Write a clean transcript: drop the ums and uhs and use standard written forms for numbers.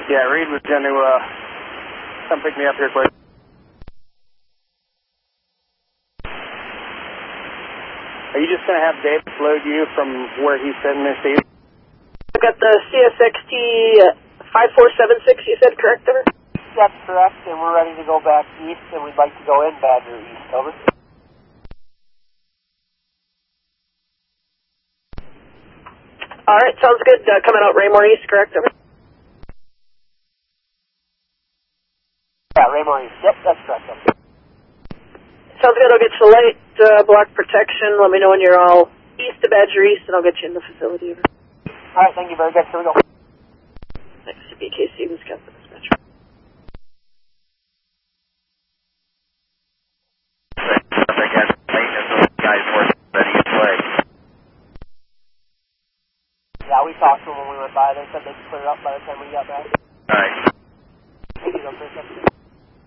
Yeah, Reed was going to come pick me up here quick. Are you just going to have Dave load you from where he's sitting this east? I've got the CSXT 5476, you said, correct, over? That's correct, and we're ready to go back east, and we'd like to go in Badger East, over. Alright, sounds good. Coming out Raymore East, correct, over? Yeah, Raymore East. Yep, that's correct, over. Sounds good. I'll get you light, block protection. Let me know when you're all east of Badger East, and I'll get you in the facility, over. Alright, thank you very much. Here we go. Next to BKC, Wisconsin Dispatcher. Yeah, we talked to them when we went by. They said they'd clear it up by the time we got back. Alright.